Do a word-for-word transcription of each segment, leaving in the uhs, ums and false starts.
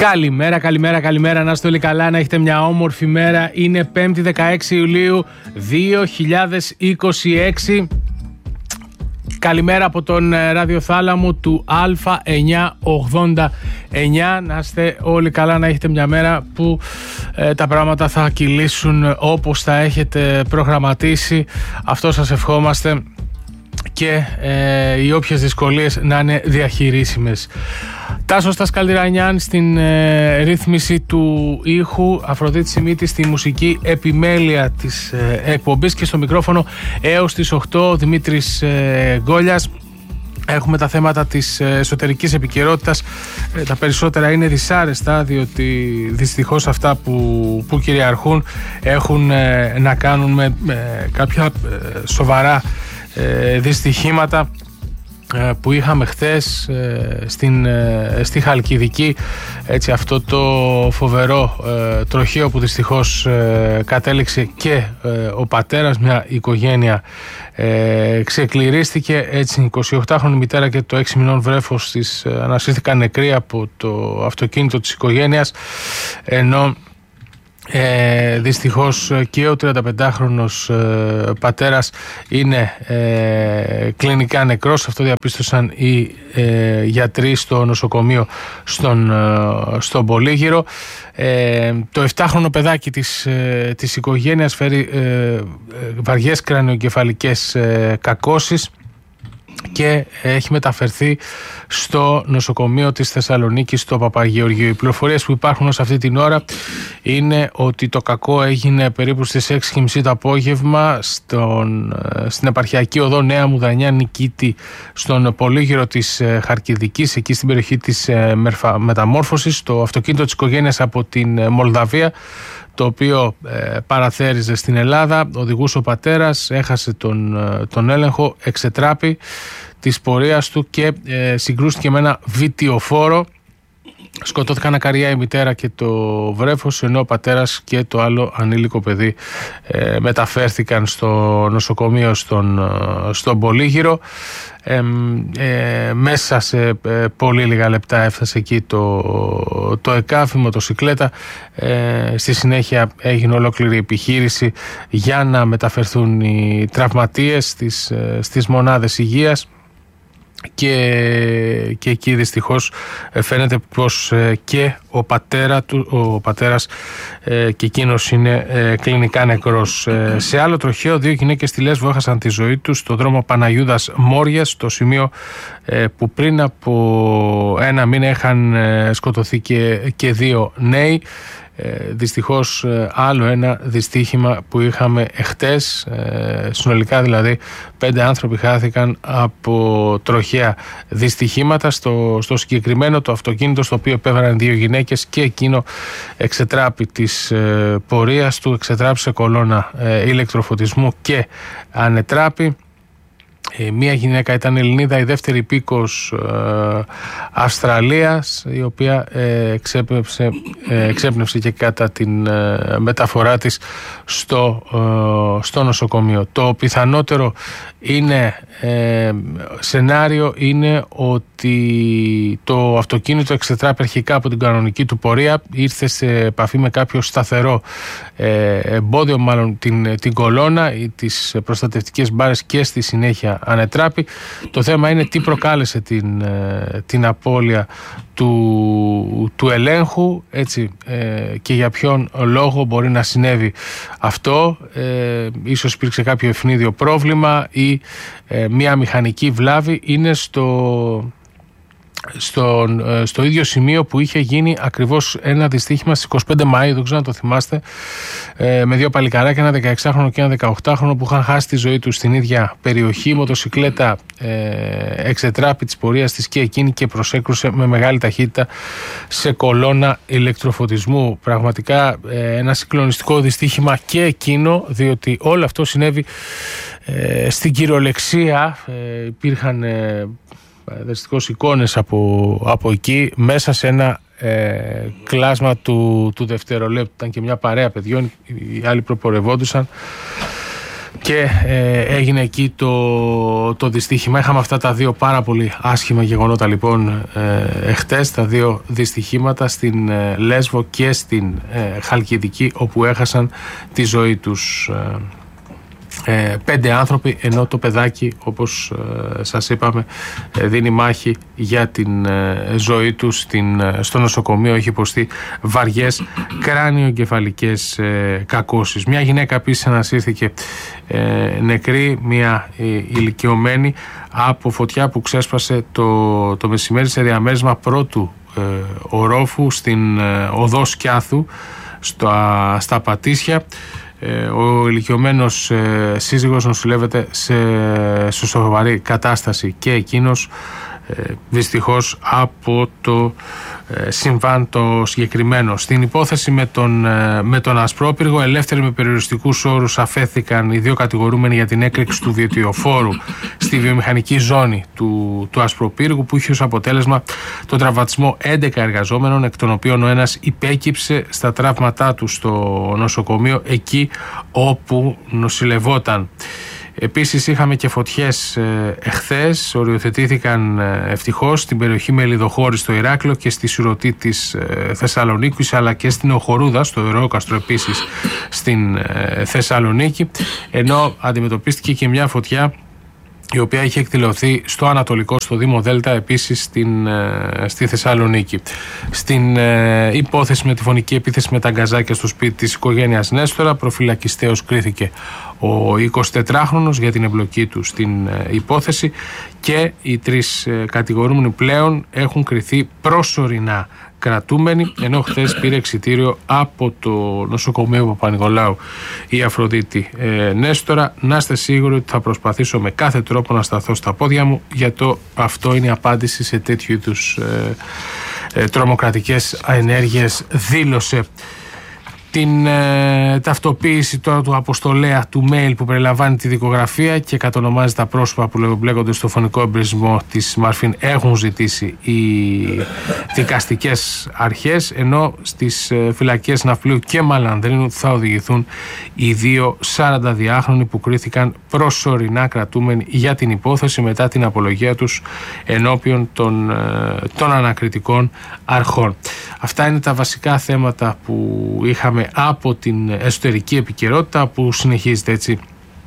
Καλημέρα, καλημέρα, καλημέρα. Να είστε όλοι καλά, να έχετε μια όμορφη μέρα. Είναι πέμπτη δεκαέξι Ιουλίου δύο χιλιάδες είκοσι έξι. Καλημέρα από τον ραδιοθάλαμο του Α εννιακόσια ογδόντα εννιά. Να είστε όλοι καλά, να έχετε μια μέρα που ε, τα πράγματα θα κυλήσουν όπως τα έχετε προγραμματίσει. Αυτό σας ευχόμαστε, και ε, οι όποιες δυσκολίες να είναι διαχειρίσιμες. Τάσος Τασκαλτηρανιάν στην ε, ρύθμιση του ήχου, Αφροδίτη Σιμίτη στη μουσική επιμέλεια της ε, εκπομπής, και στο μικρόφωνο έως τις οκτώ Δημήτρης ε, Γκόλιας. Έχουμε τα θέματα της εσωτερικής επικαιρότητας. Ε, τα περισσότερα είναι δυσάρεστα, διότι δυστυχώς αυτά που, που κυριαρχούν έχουν ε, να κάνουν με ε, κάποια ε, σοβαρά ε, δυστυχήματα που είχαμε χθες στην, στη Χαλκιδική, έτσι, αυτό το φοβερό ε, τροχαίο που δυστυχώς ε, κατέληξε και ε, ο πατέρας, μια οικογένεια ε, ξεκληρίστηκε, έτσι. εικοσιοκτάχρονη μητέρα και το έξι μηνών βρέφος της ε, ανασύρθηκαν νεκροί από το αυτοκίνητο της οικογένειας, ενώ Ε, δυστυχώς και ο τριανταπεντάχρονος ε, πατέρας είναι ε, κλινικά νεκρός. Αυτό διαπίστωσαν οι ε, γιατροί στο νοσοκομείο στον, ε, στον Πολύγυρο. Ε, το επτάχρονο παιδάκι της, ε, της οικογένειας φέρει ε, βαριές κρανιοκεφαλικές ε, κακώσεις και έχει μεταφερθεί στο νοσοκομείο της Θεσσαλονίκης, στο Παπαγεωργίου. Οι πληροφορίες που υπάρχουν ως αυτή την ώρα είναι ότι το κακό έγινε περίπου στις έξι και μισή το απόγευμα στον, στην επαρχιακή οδό Νέα Μουδανιά Νικήτη, στον Πολύγυρο της Χαρκιδικής, εκεί στην περιοχή της Μεταμόρφωσης. Το αυτοκίνητο της οικογένειας από την Μολδαβία, το οποίο ε, παραθέριζε στην Ελλάδα, οδηγούσε ο πατέρας, έχασε τον, τον έλεγχο, εξετράπη της πορείας του και ε, συγκρούστηκε με ένα βιτιοφόρο. Σκοτώθηκαν ακαριά η μητέρα και το βρέφος, ενώ ο πατέρας και το άλλο ανήλικο παιδί ε, μεταφέρθηκαν στο νοσοκομείο στον, στον Πολύγυρο. Ε, ε, μέσα σε ε, πολύ λίγα λεπτά έφτασε εκεί το, το ΕΚΑΒ, η μοτοσικλέτα. Ε, στη συνέχεια έγινε ολόκληρη επιχείρηση για να μεταφερθούν οι τραυματίες στις, ε, στις μονάδες υγείας. Και, και εκεί δυστυχώς φαίνεται πως ε, και ο, πατέρα του, ο πατέρας ε, και εκείνος είναι ε, κλινικά νεκρός. Ε, σε άλλο τροχαίο, δύο γυναίκες στη Λέσβο έχασαν τη ζωή τους στο δρόμο Παναγιούδας Μόριας, στο σημείο ε, που πριν από ένα μήνα είχαν ε, σκοτωθεί και, και δύο νέοι. Ε, δυστυχώς ε, άλλο ένα δυστύχημα που είχαμε εχθές. Ε, συνολικά δηλαδή πέντε άνθρωποι χάθηκαν από τροχαία δυστυχήματα. Στο, στο συγκεκριμένο το αυτοκίνητο στο οποίο επέβαιναν δύο γυναίκες, και εκείνο εξετράπη της ε, πορείας του, εξετράπη σε κολόνα ε, ηλεκτροφωτισμού και ανετράπη. Ε, μία γυναίκα ήταν Ελληνίδα, η δεύτερη υπήκος ε, Αυστραλίας, η οποία ε, εξέπνευσε, ε, εξέπνευσε και κατά την ε, μεταφορά της στο, ε, στο νοσοκομείο. Το πιθανότερο είναι, ε, σενάριο είναι ότι το αυτοκίνητο εξετράπη αρχικά από την κανονική του πορεία, ήρθε σε επαφή με κάποιο σταθερό ε, εμπόδιο, μάλλον την, την κολόνα ή τις προστατευτικές μπάρες, και στη συνέχεια ανετράπη. Το θέμα είναι τι προκάλεσε την, την απώλεια του, του ελέγχου, έτσι, ε, και για ποιον λόγο μπορεί να συνέβη αυτό. Ε, ίσως υπήρξε κάποιο ευνίδιο πρόβλημα ή ε, μια μηχανική βλάβη. Είναι στο... Στο, στο ίδιο σημείο που είχε γίνει ακριβώς ένα δυστύχημα στις εικοστή πέμπτη Μαΐου, δεν ξέρω αν το θυμάστε, ε, με δύο παλικαράκια, ένα δεκαεξάχρονο και ένα δεκαοκτάχρονο, που είχαν χάσει τη ζωή τους στην ίδια περιοχή. Η μοτοσικλέτα ε, εξετράπη της πορείας της και εκείνη και προσέκρουσε με μεγάλη ταχύτητα σε κολόνα ηλεκτροφωτισμού. Πραγματικά ε, ένα συγκλονιστικό δυστύχημα και εκείνο, διότι όλο αυτό συνέβη ε, στην κυριολεξία. Ε, υπήρχαν ε, δυστυχώς εικόνες από, από εκεί, μέσα σε ένα ε, κλάσμα του, του δευτερολέπτου. Ήταν και μια παρέα παιδιών, οι άλλοι προπορευόντουσαν. και ε, έγινε εκεί το, το δυστύχημα. Είχαμε αυτά τα δύο πάρα πολύ άσχημα γεγονότα λοιπόν ε, εχτες, τα δύο δυστυχήματα στην ε, Λέσβο και στην ε, Χαλκιδική, όπου έχασαν τη ζωή τους ε, ε, πέντε άνθρωποι, ενώ το παιδάκι, όπως ε, σας είπαμε, ε, δίνει μάχη για την ε, ζωή του στην, ε, στο νοσοκομείο. Έχει υποστεί βαριές κράνιο-εγκεφαλικές ε, κακώσεις. Μια γυναίκα επίσης ανασύρθηκε ε, νεκρή, μια ε, ηλικιωμένη, από φωτιά που ξέσπασε το, το μεσημέρι σε διαμέρισμα πρώτου ε, ορόφου στην ε, οδό Σκιάθου στα, στα Πατήσια. Ο ηλικιωμένος ε, σύζυγος νοσηλεύεται σε, σε σοβαρή κατάσταση και εκείνος ε, δυστυχώς από το ε, συμβάν το συγκεκριμένο. Στην υπόθεση με τον, ε, με τον Ασπρόπυργο, ελεύθεροι με περιοριστικούς όρους αφέθηκαν οι δύο κατηγορούμενοι για την έκρηξη του διετυοφόρου στη βιομηχανική ζώνη του, του Ασπροπύργου, που είχε ως αποτέλεσμα τον τραυματισμό έντεκα εργαζόμενων, εκ των οποίων ο ένας υπέκυψε στα τραύματά του στο νοσοκομείο εκεί όπου νοσηλευόταν. Επίσης είχαμε και φωτιές ε, εχθές, οριοθετήθηκαν ε, ευτυχώς στην περιοχή Μελιδοχώρη στο Ηράκλειο και στη Σουρωτή της ε, Θεσσαλονίκης, αλλά και στην Οχορούδα, στο Ηρώκαστρο επίσης στην ε, Θεσσαλονίκη, ενώ αντιμετωπίστηκε και μια φωτιά η οποία είχε εκδηλωθεί στο Ανατολικό, στο Δήμο Δέλτα, επίσης στην, ε, στη Θεσσαλονίκη. Στην ε, υπόθεση με τη φωνική επίθεση με τα γκαζάκια στο σπίτι της οικογένειας Νέστορα, προφυλακιστέως κρίθηκε ο εικοσιτετράχρονος για την εμπλοκή του στην ε, υπόθεση, και οι τρεις ε, κατηγορούμενοι πλέον έχουν κριθεί προσωρινά κρατούμενοι, ενώ χθες πήρε εξιτήριο από το νοσοκομείο Παπα-Νικολάου η Αφροδίτη ε, Νέστορα. Να είστε σίγουροι ότι θα προσπαθήσω με κάθε τρόπο να σταθώ στα πόδια μου, γιατί αυτό είναι η απάντηση σε τέτοιου είδους ε, ε, τρομοκρατικές ενέργειες, δήλωσε. Την ε, ταυτοποίηση τώρα του αποστολέα του mail που περιλαμβάνει τη δικογραφία και κατονομάζει τα πρόσωπα που μπλέκονται στο φωνικό εμπρισμό της Μαρφίν έχουν ζητήσει οι δικαστικές αρχές, ενώ στις ε, φυλακές Ναυπλίου και Μαλανδρίνου θα οδηγηθούν οι δύο σαρανταδυάχρονοι που κρίθηκαν προσωρινά κρατούμενοι για την υπόθεση μετά την απολογία τους ενώπιον των, ε, των ανακριτικών αρχών. Αυτά είναι τα βασικά θέματα που είχαμε από την εσωτερική επικαιρότητα, που συνεχίζεται έτσι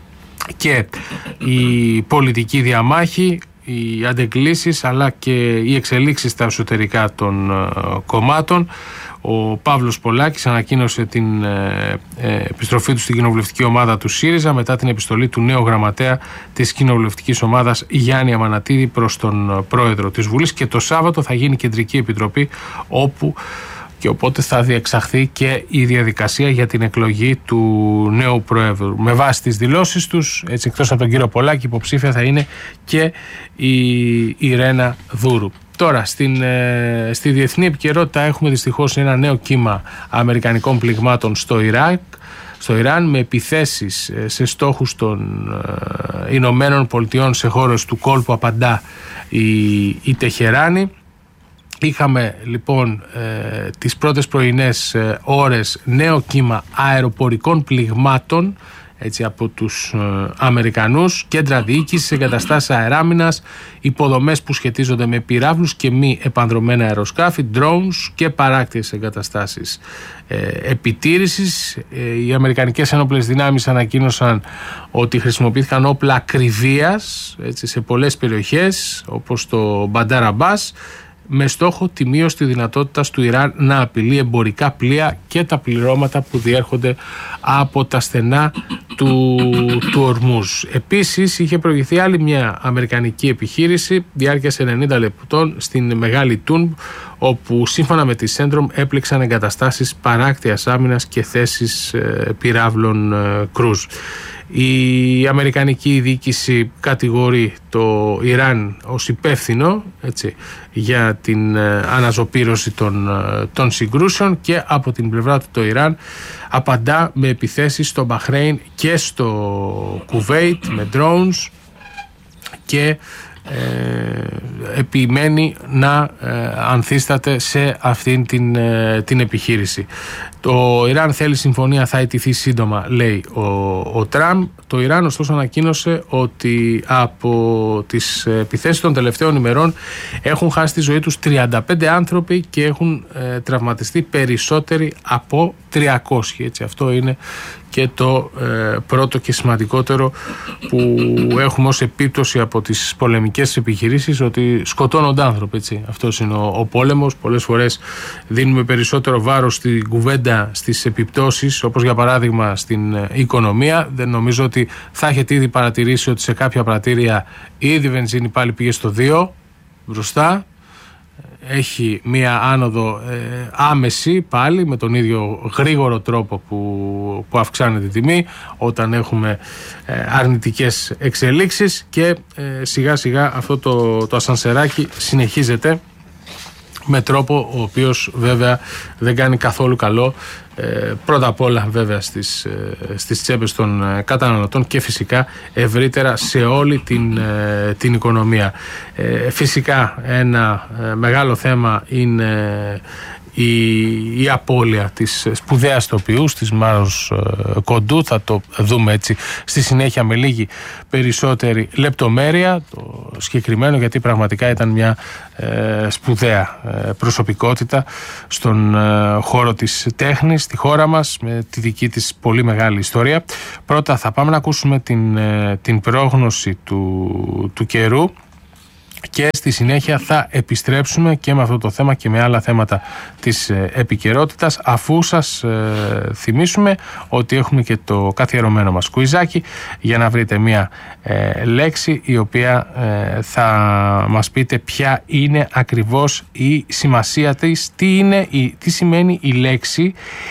και η πολιτική διαμάχη, οι αντεγκλήσεις αλλά και οι εξελίξεις στα εσωτερικά των uh, κομμάτων. Ο Παύλος Πολάκης ανακοίνωσε την ε, ε, επιστροφή του στην κοινοβουλευτική ομάδα του ΣΥΡΙΖΑ μετά την επιστολή του νέου γραμματέα της κοινοβουλευτικής ομάδας Γιάννη Αμανατίδη προς τον πρόεδρο της Βουλής, και το Σάββατο θα γίνει κεντρική επιτροπή, όπου και οπότε θα διεξαχθεί και η διαδικασία για την εκλογή του νέου Προέδρου. Με βάση τις δηλώσεις τους, έτσι, εκτός από τον κύριο Πολάκη, υποψήφια θα είναι και η Ιρένα Δούρου. Τώρα, στην, ε, στη διεθνή επικαιρότητα έχουμε δυστυχώς ένα νέο κύμα αμερικανικών πληγμάτων στο Ιράκ, στο Ιράν, με επιθέσεις σε στόχους των ε, Ηνωμένων Πολιτειών σε χώρες του κόλπου. Απαντά η, η Τεχεράνη. Είχαμε λοιπόν ε, τις πρώτες πρωινές ε, ώρες νέο κύμα αεροπορικών πληγμάτων, έτσι, από τους ε, Αμερικανούς, κέντρα διοίκησης, εγκαταστάσεις αεράμινας, υποδομές που σχετίζονται με πυράβλους και μη επανδρομένα αεροσκάφη, drones και παράκτιες εγκαταστάσεις ε, επιτήρησης. Ε, οι Αμερικανικές Ένοπλες Δυνάμεις ανακοίνωσαν ότι χρησιμοποιήθηκαν όπλα ακριβίας, έτσι, σε πολλές περιοχές όπως το Μπαντάρ Αμπάς, με στόχο τη μείωση της δυνατότητας του Ιράν να απειλεί εμπορικά πλοία και τα πληρώματα που διέρχονται από τα στενά του, του Ορμούζ. Επίσης είχε προηγηθεί άλλη μια αμερικανική επιχείρηση διάρκειας ενενήντα λεπτών στην Μεγάλη Τούνμπ, όπου σύμφωνα με τη Σέντρομ έπληξαν εγκαταστάσεις παράκτειας άμυνας και θέσεις ε, πυράβλων ε, κρούζ. Η αμερικανική διοίκηση κατηγορεί το Ιράν ως υπεύθυνο, έτσι, για την ε, αναζωπήρωση των, ε, των συγκρούσεων, και από την πλευρά του το Ιράν απαντά με επιθέσεις στο Μπαχρέιν και στο Κουβέιτ με drones, και ε, επιμένει να ε, ανθίσταται σε αυτήν την, ε, την επιχείρηση. Το Ιράν θέλει συμφωνία, θα αιτηθεί σύντομα, λέει ο, ο Τραμπ. Το Ιράν ωστόσο ανακοίνωσε ότι από τις επιθέσεις των τελευταίων ημερών έχουν χάσει τη ζωή τους τριάντα πέντε άνθρωποι και έχουν ε, τραυματιστεί περισσότεροι από τριακόσιοι. Έτσι, αυτό είναι και το ε, πρώτο και σημαντικότερο που έχουμε ως επίπτωση από τις πολεμικές επιχειρήσεις, ότι σκοτώνονται άνθρωποι. Έτσι. Αυτός είναι ο, ο πόλεμος. Πολλές φορές δίνουμε περισσότερο βάρος στην κουβέντα, στις επιπτώσεις, όπως για παράδειγμα στην ε, οικονομία. Δεν νομίζω ότι θα έχετε ήδη παρατηρήσει ότι σε κάποια πρατήρια ήδη η βενζίνη πάλι πήγε στο δύο μπροστά. Έχει μία άνοδο ε, άμεση πάλι με τον ίδιο γρήγορο τρόπο που, που αυξάνεται η τιμή όταν έχουμε ε, αρνητικές εξελίξεις και ε, σιγά σιγά αυτό το, το ασανσεράκι συνεχίζεται με τρόπο ο οποίος βέβαια δεν κάνει καθόλου καλό ε, πρώτα απ' όλα βέβαια στις, ε, στις τσέπες των ε, καταναλωτών και φυσικά ευρύτερα σε όλη την, ε, την οικονομία. Ε, φυσικά ένα ε, μεγάλο θέμα είναι η, η απώλεια της σπουδαίας τοπιούς της Μάρος ε, Κοντού. Θα το δούμε έτσι στη συνέχεια με λίγη περισσότερη λεπτομέρεια το συγκεκριμένο, γιατί πραγματικά ήταν μια ε, σπουδαία ε, προσωπικότητα στον ε, χώρο της τέχνης στη χώρα μας, με τη δική της πολύ μεγάλη ιστορία. Πρώτα θα πάμε να ακούσουμε την, ε, την πρόγνωση του, του καιρού και στη συνέχεια θα επιστρέψουμε και με αυτό το θέμα και με άλλα θέματα της ε, επικαιρότητας, αφού σας ε, θυμίσουμε ότι έχουμε και το καθιερωμένο μας κουιζάκι για να βρείτε μία ε, λέξη η οποία ε, θα μας πείτε ποια είναι ακριβώς η σημασία της, τι, είναι, η, τι σημαίνει η λέξη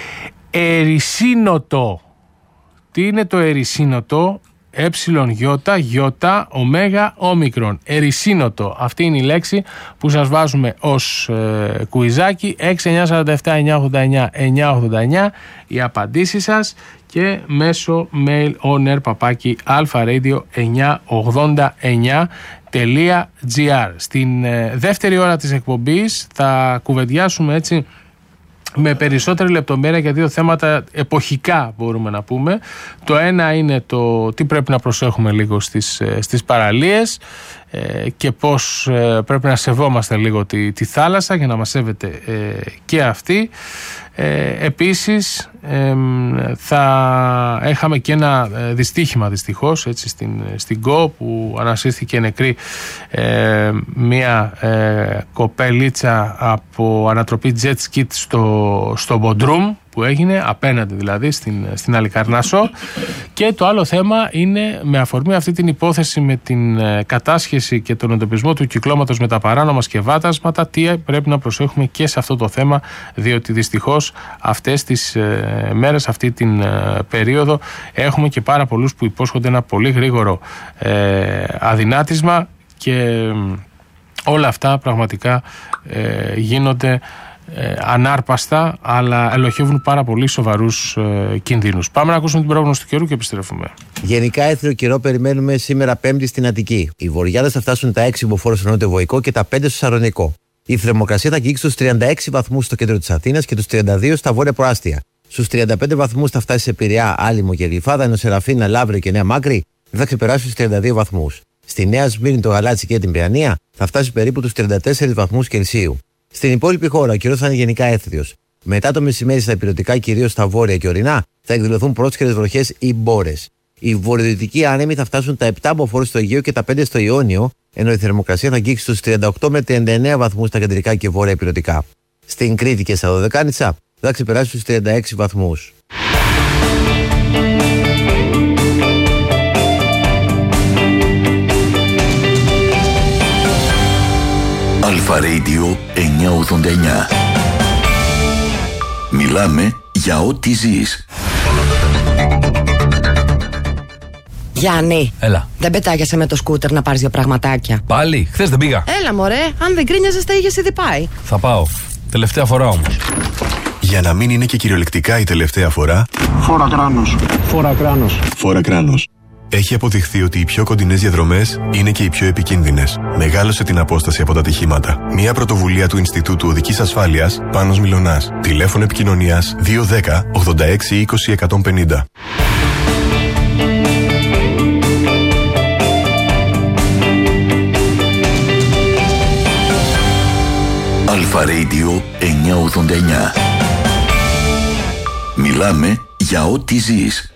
ερυσίνοτο. Τι είναι το ερυσίνοτο? Ε, γιώτα, γιώτα, ωμέγα, όμικρον. Ερυσίνοτο. Αυτή είναι η λέξη που σας βάζουμε ως ε, κουιζάκι. έξι εννιά τέσσερα επτά εννιά ογδόντα εννιά εννιά ογδόντα εννιά οι απαντήσεις σας και μέσω mail on air παπάκι alpharadio εννιά ογδόντα εννιά τελεία gr. Στην ε, δεύτερη ώρα της εκπομπής θα κουβεντιάσουμε έτσι με περισσότερη λεπτομέρεια για δύο θέματα εποχικά, μπορούμε να πούμε. Το ένα είναι το τι πρέπει να προσέχουμε λίγο στις, στις παραλίες ε, και πώς ε, πρέπει να σεβόμαστε λίγο τη, τη θάλασσα για να μας σέβεται ε, και αυτή. Ε, επίσης ε, θα έχαμε και ένα δυστύχημα δυστυχώς έτσι, στην, στην ΚΟ που ανασύρθηκε νεκρή ε, μια ε, κοπελίτσα από ανατροπή jet ski στο, στο Μποντρούμ που έγινε, απέναντι δηλαδή στην, στην Αλικαρνάσο. Και το άλλο θέμα είναι με αφορμή αυτή την υπόθεση με την ε, κατάσχεση και τον εντοπισμό του κυκλώματος με τα παράνομα σκευάσματα, τι πρέπει να προσέχουμε και σε αυτό το θέμα, διότι δυστυχώς αυτές τις ε, μέρες, αυτή την ε, περίοδο έχουμε και πάρα πολλούς που υπόσχονται ένα πολύ γρήγορο ε, αδυνάτισμα και ε, όλα αυτά πραγματικά ε, γίνονται Ε, ανάρπαστα, αλλά ελοχεύουν πάρα πολύ σοβαρούς ε, κινδύνους. Πάμε να ακούσουμε την πρόγνωση του καιρού και επιστρέφουμε. Γενικά, έθριο καιρό περιμένουμε σήμερα Πέμπτη στην Αττική. Οι βορειάδες θα φτάσουν τα έξι μποφόρ στο νότιο Βοϊκό και τα πέντε στο Σαρονικό. Η θερμοκρασία θα αγγίξει στους τριάντα έξι βαθμούς στο κέντρο της Αθήνας και τους τριάντα δύο στα βόρεια προάστια. Στους τριάντα πέντε βαθμούς θα φτάσει σε Πειραιά, Άλυμο και Γλυφάδα, ενώ σε Ραφίνα, Λαύριο και Νέα Μάκρη δεν θα ξεπεράσει τους τριάντα δύο βαθμούς. Στη Νέα Σμύρνη, το Γαλάτσι και την Παιανία θα φτάσει περίπου τους τριάντα τέσσερις βαθμούς Κελσίου. Στην υπόλοιπη χώρα ο καιρός θα είναι γενικά έθριος. Μετά το μεσημέρι στα ηπειρωτικά, κυρίως στα βόρεια και ορεινά, θα εκδηλωθούν πρόσχερες βροχές ή μπόρες. Οι βορειοδυτικοί άνεμοι θα φτάσουν τα επτά μποφόρ στο Αιγαίο και τα πέντε στο Ιόνιο, ενώ η θερμοκρασία θα αγγίξει στους τριάντα οκτώ με τριάντα εννέα βαθμούς στα κεντρικά και βόρεια ηπειρωτικά. Στην Κρήτη και στα Δωδεκάνησα θα ξεπεράσει τους τριάντα έξι βαθμούς. Αλφα-Radio εννιά ογδόντα εννιά. Μιλάμε για ό,τι ζεις. Γιάννη, έλα. Δεν πετάγεσαι με το σκούτερ να πάρεις δύο πραγματάκια? Πάλι, χθες δεν πήγα. Έλα μωρέ, αν δεν κρίνιαζες θα είχες ήδη πάει. Θα πάω, τελευταία φορά όμως. Για να μην είναι και κυριολεκτικά η τελευταία φορά. Φόρα κράνος. Φόρα κράνος. Φόρα κράνος. Έχει αποδειχθεί ότι οι πιο κοντινές διαδρομές είναι και οι πιο επικίνδυνες. Μεγάλωσε την απόσταση από τα ατυχήματα. Μια πρωτοβουλία του Ινστιτούτου Οδικής Ασφάλειας, Πάνος Μιλωνάς. Τηλέφωνο επικοινωνίας δύο ένα μηδέν ογδόντα έξι είκοσι εκατόν πενήντα. Αλφα Radio εννιακόσια ογδόντα εννιά. Μιλάμε για ό,τι ζεις.